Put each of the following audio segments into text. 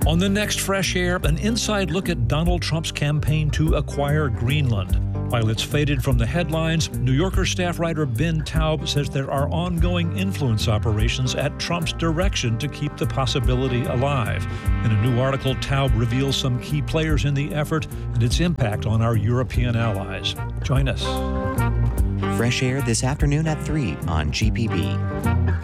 On the next Fresh Air, an inside look at Donald Trump's campaign to acquire Greenland. While it's faded from the headlines, New Yorker staff writer Ben Taub says there are ongoing influence operations at Trump's direction to keep the possibility alive. In a new article, Taub reveals some key players in the effort and its impact on our European allies. Join us. Fresh Air this afternoon at 3 on GPB.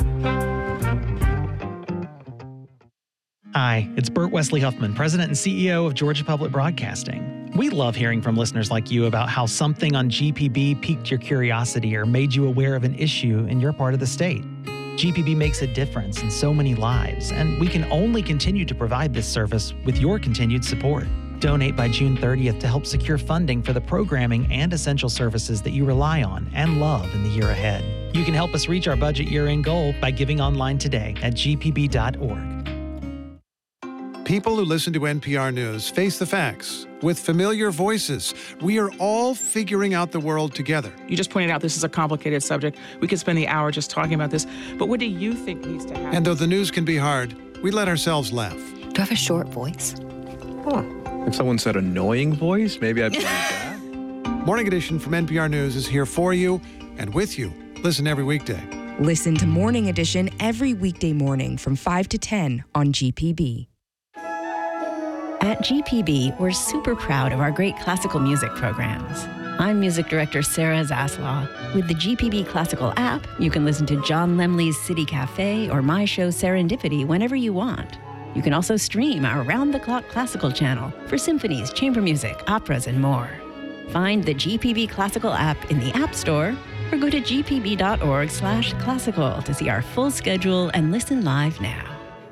Hi, it's Burt Wesley Huffman, President and CEO of Georgia Public Broadcasting. We love hearing from listeners like you about how something on GPB piqued your curiosity or made you aware of an issue in your part of the state. GPB makes a difference in so many lives, and we can only continue to provide this service with your continued support. Donate by June 30th to help secure funding for the programming and essential services that you rely on and love in the year ahead. You can help us reach our budget year-end goal by giving online today at gpb.org. People who listen to NPR News face the facts with familiar voices. We are all figuring out the world together. You just pointed out this is a complicated subject. We could spend the hour just talking about this. But what do you think needs to happen? And though the news can be hard, we let ourselves laugh. Do I have a short voice? If someone said annoying voice, maybe I'd believe that. Morning Edition from NPR News is here for you and with you. Listen every weekday. Listen to Morning Edition every weekday morning from 5 to 10 on GPB. At GPB, we're super proud of our great classical music programs. I'm music director Sarah Zaslaw. With the GPB Classical app, you can listen to John Lemley's City Cafe or my show Serendipity whenever you want. You can also stream our round-the-clock classical channel for symphonies, chamber music, operas, and more. Find the GPB Classical app in the App Store or go to gpb.org/classical to see our full schedule and listen live now.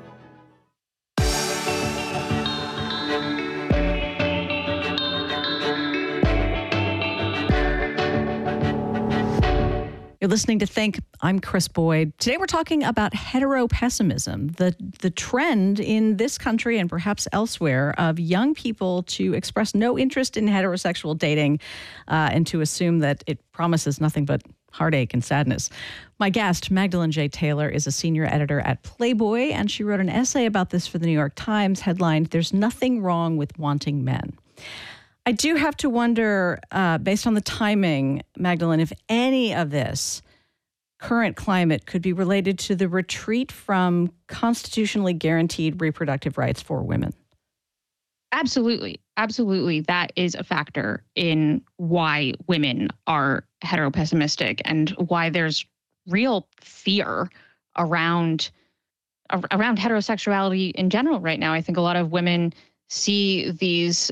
You're listening to Think. I'm Chris Boyd. Today we're talking about heteropessimism, the trend in this country and perhaps elsewhere of young people to express no interest in heterosexual dating and to assume that it promises nothing but heartache and sadness. My guest, Magdalene J. Taylor, is a senior editor at Playboy, and she wrote an essay about this for the New York Times headlined, "There's Nothing Wrong with Wanting Men." I do have to wonder, based on the timing, Magdalene, if any of this current climate could be related to the retreat from constitutionally guaranteed reproductive rights for women. Absolutely. Absolutely. That is a factor in why women are heteropessimistic and why there's real fear around heterosexuality in general right now. I think a lot of women see these,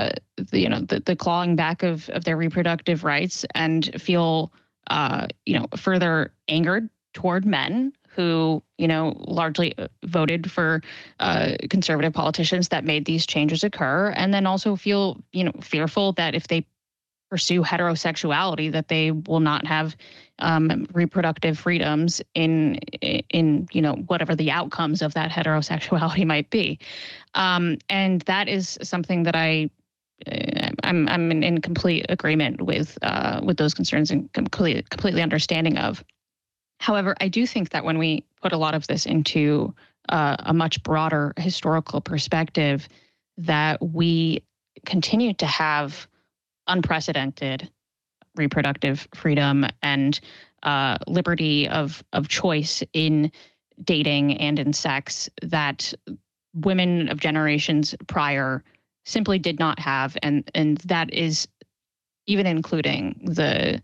the clawing back of their reproductive rights and feel, further angered toward men who, largely voted for conservative politicians that made these changes occur, and then also feel, fearful that if they pursue heterosexuality, that they will not have reproductive freedoms in whatever the outcomes of that heterosexuality might be, and that is something that I'm in complete agreement with those concerns and completely understanding of. However, I do think that when we put a lot of this into a much broader historical perspective, that we continue to have unprecedented reproductive freedom and liberty of choice in dating and in sex that women of generations prior simply did not have, and that is even including the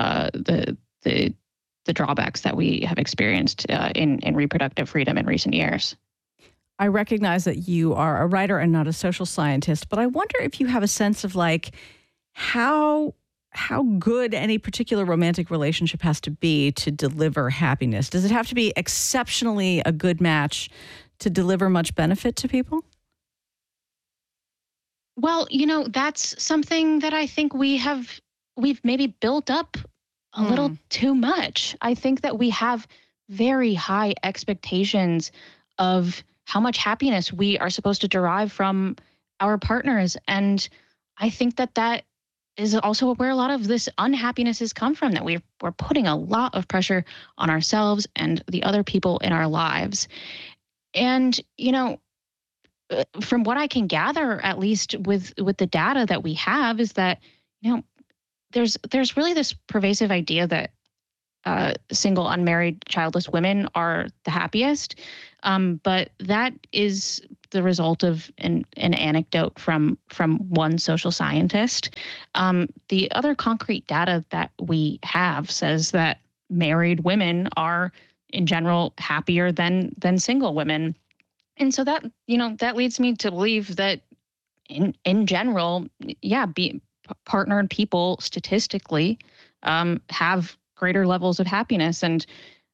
drawbacks that we have experienced in reproductive freedom in recent years. I recognize that you are a writer and not a social scientist, but I wonder if you have a sense of how good any particular romantic relationship has to be to deliver happiness. Does it have to be exceptionally a good match to deliver much benefit to people? Well, that's something that I think we've maybe built up a little too much. I think that we have very high expectations of how much happiness we are supposed to derive from our partners. And I think that is also where a lot of this unhappiness has come from, that we're putting a lot of pressure on ourselves and the other people in our lives. And, from what I can gather, at least with the data that we have, is that, there's really this pervasive idea that single, unmarried, childless women are the happiest. But that is the result of an anecdote from one social scientist. The other concrete data that we have says that married women are, in general, happier than single women. And so that leads me to believe that in general, partnered people statistically have greater levels of happiness. And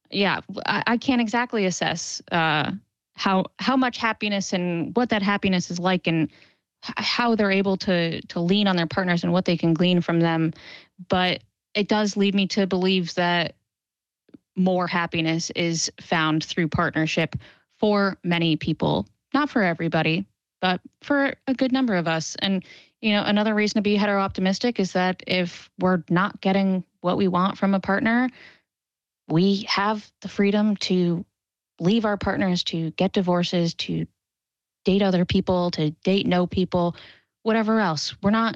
I can't exactly assess how much happiness and what that happiness is like, and how they're able to lean on their partners and what they can glean from them. But it does lead me to believe that more happiness is found through partnership for many people, not for everybody, but for a good number of us. And, another reason to be hetero-optimistic is that if we're not getting what we want from a partner, we have the freedom to leave our partners, to get divorces, to date other people, to date no people, whatever else. We're not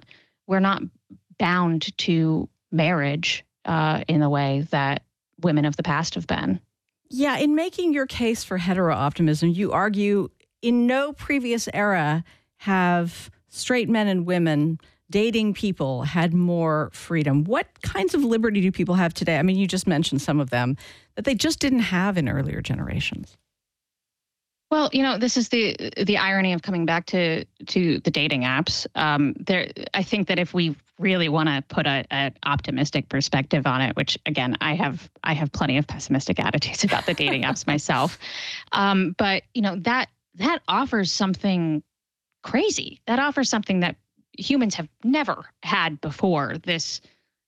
bound to marriage in the way that women of the past have been. Yeah, in making your case for hetero-optimism, you argue in no previous era have straight men and women dating people had more freedom. What kinds of liberty do people have today? I mean, you just mentioned some of them that they just didn't have in earlier generations. Well, this is the irony of coming back to the dating apps. I think that if we really want to put an optimistic perspective on it, which again, I have plenty of pessimistic attitudes about the dating apps myself. But that offers something crazy. That offers something that humans have never had before. This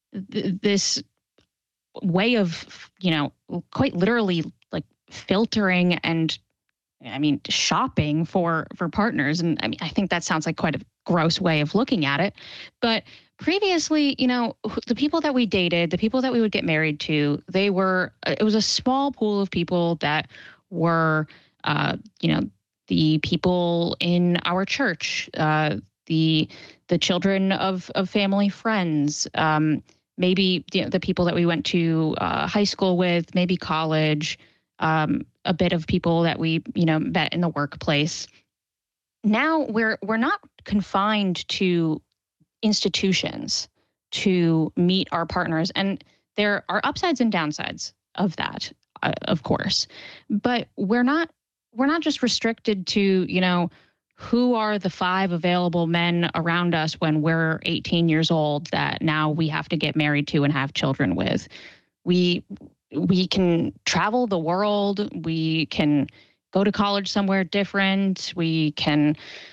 way of, quite literally like filtering and shopping for partners. And I think that sounds like quite a gross way of looking at it. But previously, the people that we dated, the people that we would get married to, it was a small pool of people that were, the people in our church, the children of family friends, maybe the people that we went to high school with, maybe college, a bit of people that we met in the workplace. Now we're not confined to institutions to meet our partners, and there are upsides and downsides of that, of course. But we're not just restricted to who are the 5 available men around us when we're 18 years old that now we have to get married to and have children with. We can travel the world. We can go to college somewhere different. We can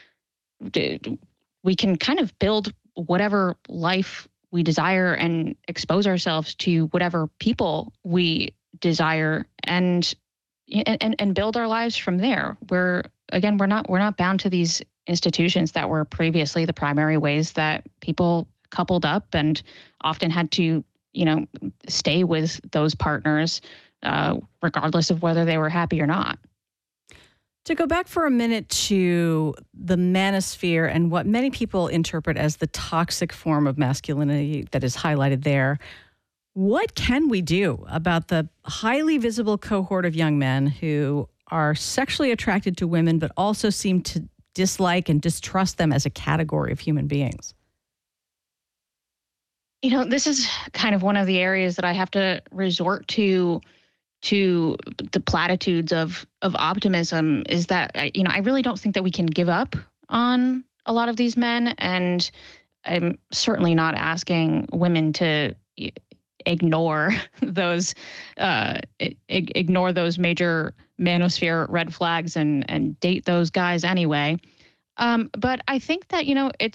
kind of build whatever life we desire and expose ourselves to whatever people we desire and build our lives from there. We're not bound to these institutions that were previously the primary ways that people coupled up and often had to, stay with those partners, regardless of whether they were happy or not. To go back for a minute to the manosphere and what many people interpret as the toxic form of masculinity that is highlighted there, what can we do about the highly visible cohort of young men who are sexually attracted to women but also seem to dislike and distrust them as a category of human beings? This is kind of one of the areas that I have to resort to the platitudes of optimism, is that, I really don't think that we can give up on a lot of these men. And I'm certainly not asking women to ignore those major manosphere red flags and date those guys anyway. But I think that,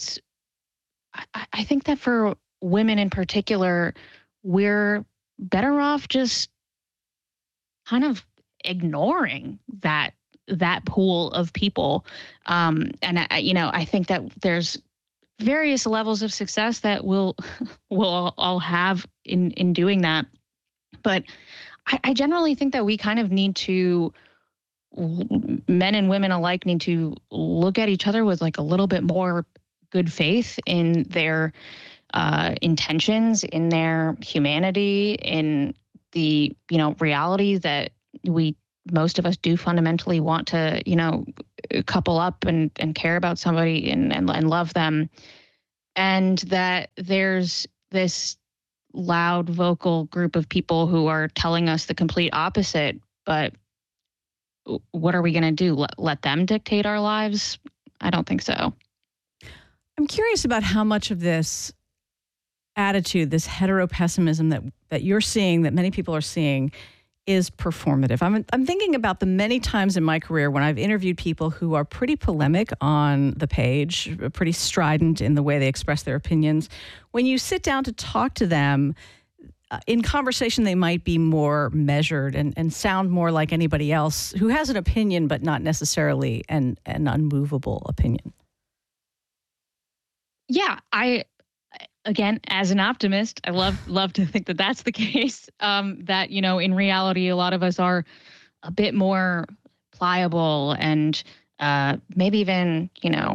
I think that for women in particular, we're better off just kind of ignoring that pool of people. I think that there's various levels of success that we'll all have in doing that. But I generally think that we kind of need to men and women alike need to look at each other with like a little bit more good faith in their intentions, in their humanity, in the, reality that most of us do fundamentally want to, couple up and care about somebody and love them. And that there's this loud vocal group of people who are telling us the complete opposite. But what are we going to do? Let them dictate our lives? I don't think so. I'm curious about how much of this attitude, this heteropessimism that you're seeing, that many people are seeing, is performative. I'm thinking about the many times in my career when I've interviewed people who are pretty polemic on the page, pretty strident in the way they express their opinions. When you sit down to talk to them, in conversation, they might be more measured and sound more like anybody else who has an opinion, but not necessarily an unmovable opinion. Yeah, again, as an optimist, I love to think that that's the case. That, in reality, a lot of us are a bit more pliable and maybe even,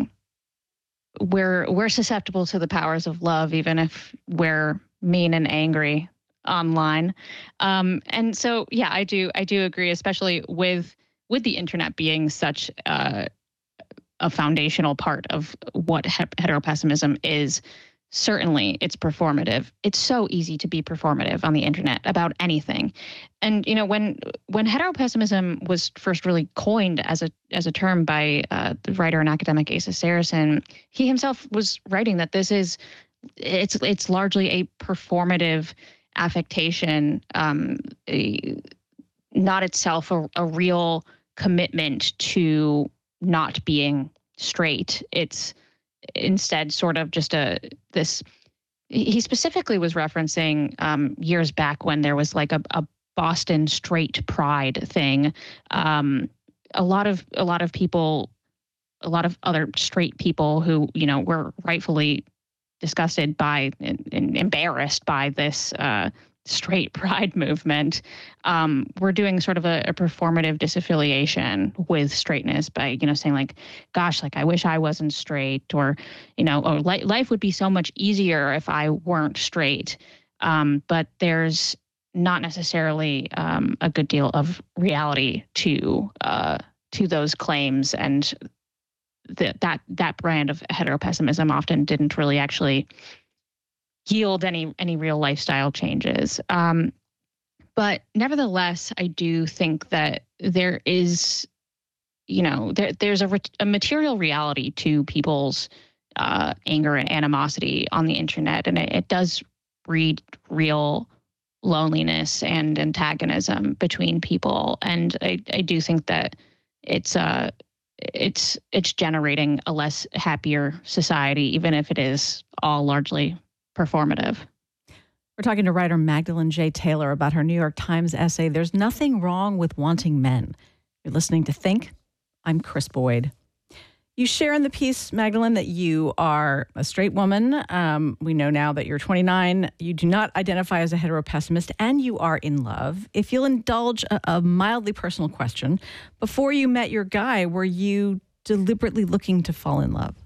we're susceptible to the powers of love, even if we're mean and angry online. And so, yeah, I do agree, especially with the internet being such a foundational part of what heteropessimism is. Certainly, it's performative. It's so easy to be performative on the internet about anything. And, when heteropessimism was first really coined as a term by the writer and academic Asa Saracen, he himself was writing that it's largely a performative affectation, not itself a real commitment to not being straight. It's instead sort of just he specifically was referencing years back when there was like a Boston straight pride thing. A lot of people, a lot of other straight people who, were rightfully disgusted by and embarrassed by this straight pride movement, we're doing sort of a performative disaffiliation with straightness by, saying like, gosh, like I wish I wasn't straight, or, life would be so much easier if I weren't straight. But there's not necessarily a good deal of reality to those claims, and that brand of heteropessimism often didn't really actually yield any real lifestyle changes. But nevertheless, I do think that there is, there's a material reality to people's anger and animosity on the internet, and it does breed real loneliness and antagonism between people. And I do think that it's generating a less happier society, even if it is all largely performative. We're talking to writer Magdalene J. Taylor about her New York Times essay, There's Nothing Wrong with Wanting Men. You're listening to Think. I'm Chris Boyd. You share in the piece, Magdalene, that you are a straight woman. We know now that you're 29. You do not identify as a heteropessimist, and you are in love. If you'll indulge a mildly personal question, before you met your guy, were you deliberately looking to fall in love?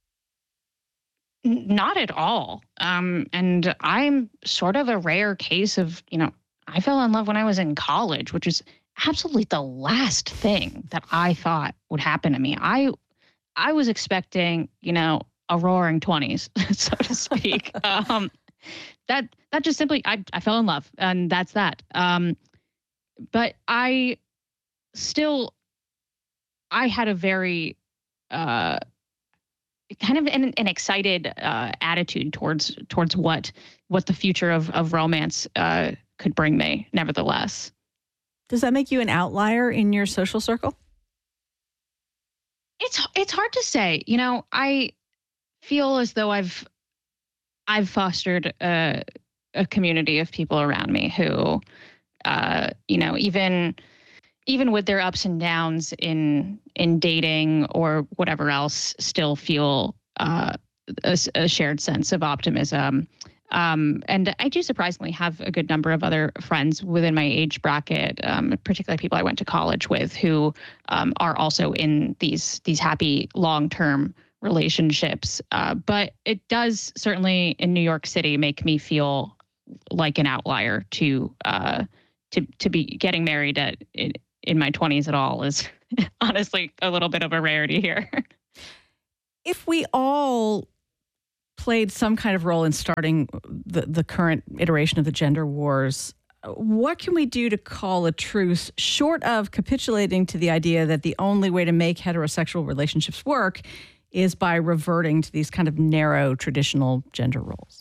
Not at all. And I'm sort of a rare case of, I fell in love when I was in college, which is absolutely the last thing that I thought would happen to me. I was expecting, a roaring 20s, so to speak. That just simply, I fell in love, and that's that. But I had a very, kind of an excited attitude towards what the future of romance could bring me, nevertheless. Does that make you an outlier in your social circle? It's hard to say. I feel as though I've fostered a community of people around me who, even with their ups and downs in dating or whatever else, still feel a shared sense of optimism And I do surprisingly have a good number of other friends within my age bracket, particularly people I went to college with, who are also in these happy long-term relationships. But it does certainly in New York City make me feel like an outlier to be getting married in my 20s at all is honestly a little bit of a rarity here. If we all played some kind of role in starting the current iteration of the gender wars, what can we do to call a truce, short of capitulating to the idea that the only way to make heterosexual relationships work is by reverting to these kind of narrow traditional gender roles?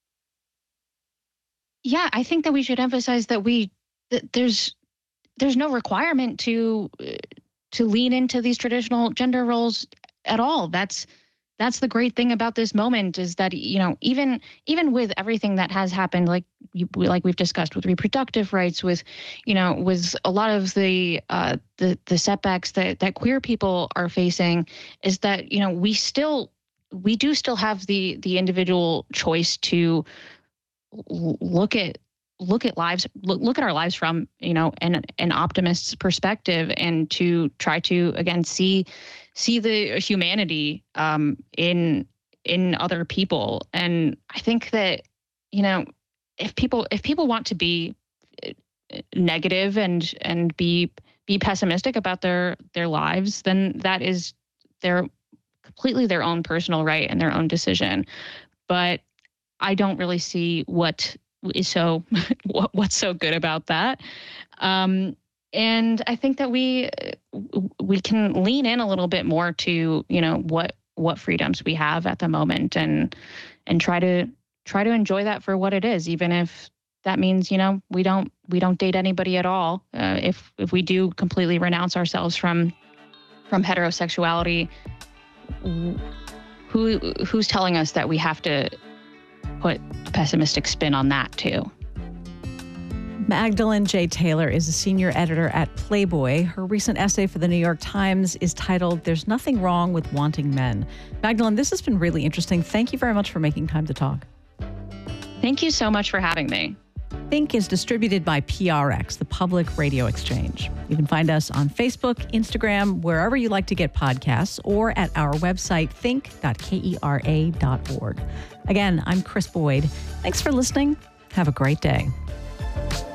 Yeah, I think that we should emphasize that there's no requirement to lean into these traditional gender roles at all. That's the great thing about this moment is that, even with everything that has happened, like we've discussed with reproductive rights, with a lot of the setbacks that queer people are facing, is that, we do still have the individual choice to look at our lives from, an optimist's perspective, and to try to, again, see the humanity in other people. And I think that, if people want to be negative and be pessimistic about their lives, then that is completely their own personal right and their own decision. But I don't really see what's so good about that. And I think that we can lean in a little bit more to, what freedoms we have at the moment, and try to enjoy that for what it is, even if that means, we don't date anybody at all. If we do completely renounce ourselves from heterosexuality, who's telling us that we have to put a pessimistic spin on that too? Magdalene J. Taylor is a senior editor at Playboy. Her recent essay for the New York Times is titled, "There's Nothing Wrong with Wanting Men." Magdalene, this has been really interesting. Thank you very much for making time to talk. Thank you so much for having me. Think is distributed by PRX, the Public Radio Exchange. You can find us on Facebook, Instagram, wherever you like to get podcasts, or at our website, think.kera.org. Again, I'm Chris Boyd. Thanks for listening. Have a great day.